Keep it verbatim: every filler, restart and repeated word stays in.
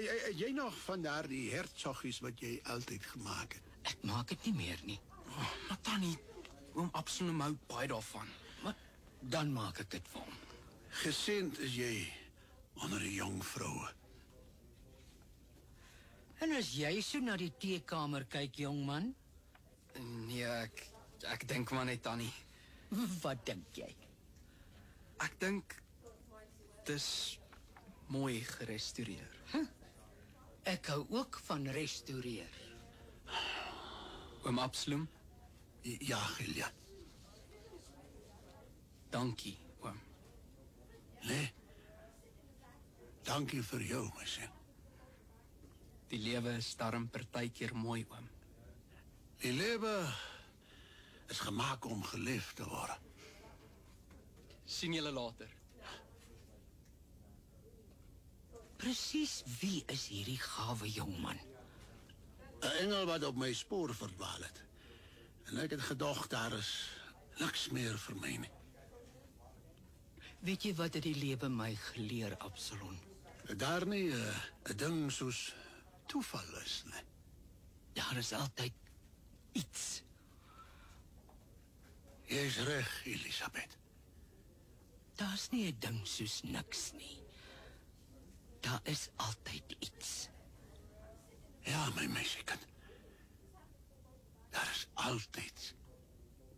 Het jy nog van daar die hertsoggies wat jy altyd gemaak het? Ek maak dit nie meer nie. Oh, maar Tannie, oom Absalom hou baie daarvan. Maar dan maak ek dit vir hom. Geseend is jy onder die jong vroue. En as jy so na die teekamer kyk, jongman, Nee, ek, ek dink maar net, Tannie. wat dink jy? Ek dink dis mooi gerestoreer. Ek hou ook van restaureer. Oom Absalom, Ja, Gillian. dankie, oom. Nee. Dankie vir jou, my seun. Die lewe is darm partykeer mooi, oom. Die lewe is gemaak om geleef te word. Sien julle later. Presies wie is hierdie gawe jongman? 'n Engel wat op my spoor verdwaal het. En ek het gedog, daar is niks meer vir my nie. Weet jy wat het die lewe my geleer, Absalom? Daar nie 'n uh, ding soos toeval is, nie. Daar is altyd iets. Jy's reg, Elisabeth. Daar's nie 'n ding soos niks nie. Daar is altyd iets. Ja, my meisiekind. Daar is altyd